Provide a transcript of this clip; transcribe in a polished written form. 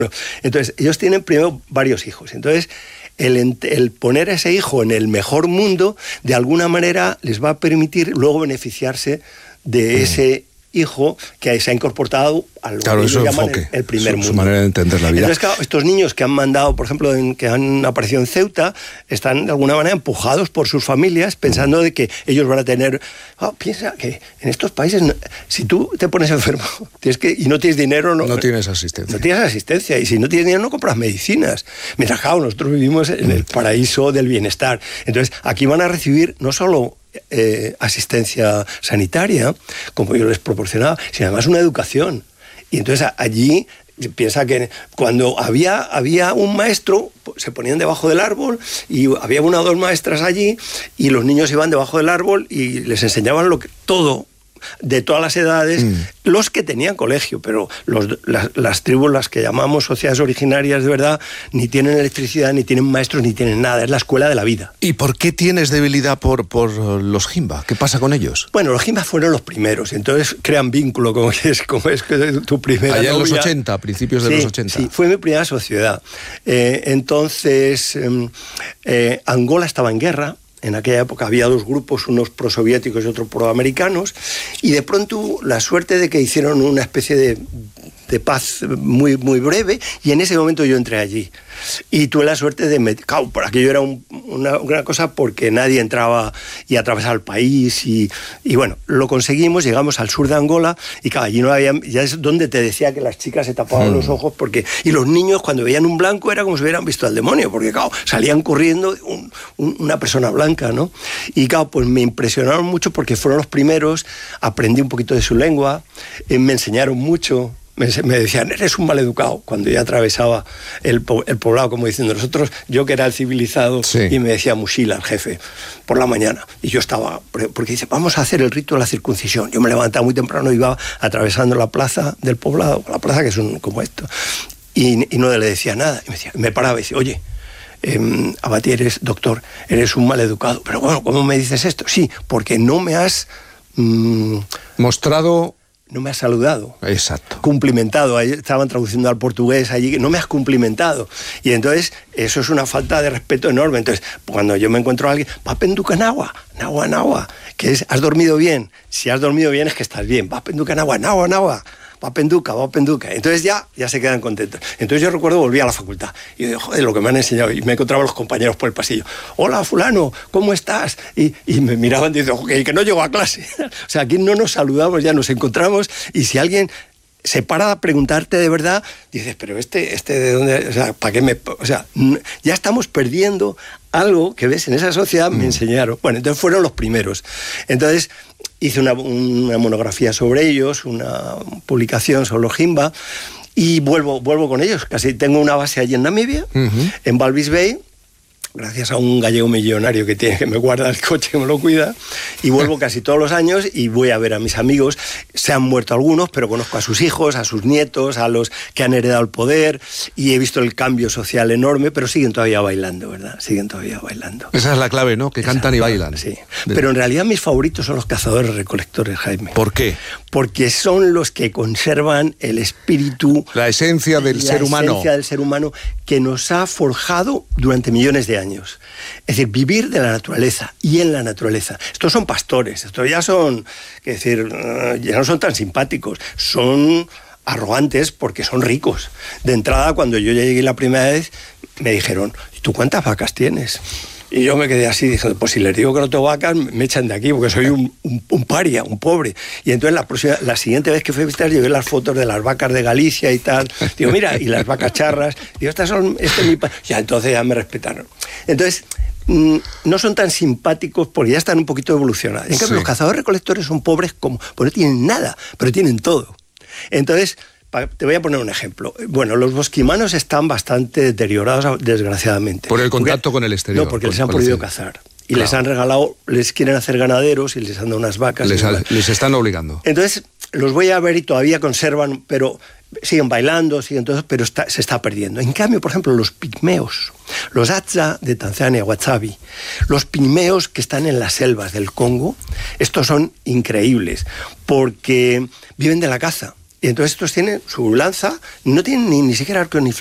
Entonces, ellos tienen primero varios hijos. Entonces, el poner a ese hijo en el mejor mundo, de alguna manera les va a permitir luego beneficiarse de ese hijo que se ha incorporado al que ellos llaman el primer mundo. Su manera de entender la vida. Entonces, claro, estos niños que han mandado, por ejemplo, que han aparecido en Ceuta, están de alguna manera empujados por sus familias, pensando de que ellos van a tener... piensa que en estos países, si tú te pones enfermo y no tienes dinero... No tienes asistencia. No tienes asistencia, y si no tienes dinero no compras medicinas. Mientras, claro, nosotros vivimos en el paraíso del bienestar. Entonces, aquí van a recibir no solo asistencia sanitaria, como yo les proporcionaba, sino además una educación. Y entonces allí piensa que cuando había un maestro, se ponían debajo del árbol y había una o dos maestras allí y los niños iban debajo del árbol y les enseñaban todo, de todas las edades, los que tenían colegio, pero las tribus, las que llamamos sociedades originarias de verdad, ni tienen electricidad, ni tienen maestros, ni tienen nada, es la escuela de la vida. ¿Y por qué tienes debilidad por los Jimba? ¿Qué pasa con ellos? Bueno, los Jimba fueron los primeros, entonces crean vínculo, como es tu primera allá novia. En los 80, principios de los 80. Sí, fue mi primera sociedad. Entonces, Angola estaba en guerra. En aquella época había dos grupos, unos prosoviéticos y otros proamericanos, y de pronto la suerte de que hicieron una especie de paz muy, muy breve, y en ese momento yo entré allí. Y tuve la suerte de... Claro, por aquello era una cosa porque nadie entraba y atravesaba el país, y bueno, lo conseguimos, llegamos al sur de Angola, y claro, allí no había... Ya es donde te decía que las chicas se tapaban los ojos, y los niños cuando veían un blanco era como si hubieran visto al demonio, porque claro, salían corriendo una persona blanca, ¿no? Y claro, pues me impresionaron mucho porque fueron los primeros, aprendí un poquito de su lengua, me enseñaron mucho. Me decían, eres un maleducado, cuando yo atravesaba el poblado, como diciendo nosotros, yo que era el civilizado, sí. Y me decía Mushila, el jefe, por la mañana. Y yo estaba, porque dice, vamos a hacer el rito de la circuncisión. Yo me levantaba muy temprano y iba atravesando la plaza del poblado, la plaza que es como esto, y no le decía nada. Y me paraba y decía, oye, Abati, doctor, eres un maleducado. Pero bueno, ¿cómo me dices esto? Sí, porque no me has... mostrado... No me has saludado. Exacto. Cumplimentado. Ahí estaban traduciendo al portugués allí. No me has cumplimentado. Y entonces, eso es una falta de respeto enorme. Entonces, cuando yo me encuentro a alguien, Papenduca Nawa, que es, ¿has dormido bien? Si has dormido bien es que estás bien. Papenduca Nawa. Papenduca. Entonces ya se quedan contentos. Entonces yo recuerdo, volví a la facultad y digo, joder, lo que me han enseñado. Y me encontraba los compañeros por el pasillo. Hola, fulano, ¿cómo estás? Y me miraban y dicen, que no llego a clase. O sea, aquí no nos saludamos, ya nos encontramos, y si alguien se para a preguntarte de verdad, dices, pero este de dónde, o sea, ¿para qué me...? O sea, ya estamos perdiendo algo que, ves, en esa sociedad me enseñaron. Bueno, entonces fueron los primeros. Entonces hice una monografía sobre ellos, una publicación sobre los Jimba, y vuelvo con ellos. Casi tengo una base allí en Namibia, en Walvis Bay, gracias a un gallego millonario que me guarda el coche, que me lo cuida, y vuelvo casi todos los años y voy a ver a mis amigos. Se han muerto algunos, pero conozco a sus hijos, a sus nietos, a los que han heredado el poder, y he visto el cambio social enorme, pero siguen todavía bailando, ¿verdad? Siguen todavía bailando. Esa es la clave, ¿no? Que cantan y bailan. Sí. Pero en realidad mis favoritos son los cazadores-recolectores, Jaime. ¿Por qué? Porque son los que conservan el espíritu... La esencia del ser humano. La esencia del ser humano que nos ha forjado durante millones de años. Es decir, vivir de la naturaleza y en la naturaleza. Estos son pastores, estos ya son, es decir, ya no son tan simpáticos, son arrogantes porque son ricos. De entrada, cuando yo llegué la primera vez, me dijeron, ¿y tú cuántas vacas tienes? Y yo me quedé así, dije, pues si les digo que no tengo vacas, me echan de aquí, porque soy un paria, un pobre. Y entonces la siguiente vez que fui a visitar, llevé las fotos de las vacas de Galicia y tal. Digo, mira, y las vacas charras. Digo, estas son, ya, entonces ya me respetaron. Entonces, no son tan simpáticos porque ya están un poquito evolucionados. En cambio, los cazadores-recolectores son pobres porque no tienen nada, pero tienen todo. Entonces, te voy a poner un ejemplo. Bueno, los bosquimanos están bastante deteriorados, desgraciadamente. Por el contacto con el exterior. No, porque les han prohibido cazar. Y les han regalado, les quieren hacer ganaderos y les han dado unas vacas. Les están obligando. Entonces, los voy a ver y todavía conservan, pero siguen bailando, siguen todo, pero se está perdiendo. En cambio, por ejemplo, los pigmeos, los Hadza de Tanzania, Wahsabi, los pigmeos que están en las selvas del Congo, estos son increíbles, porque viven de la caza. Y entonces estos tienen su lanza, no tienen ni siquiera arco ni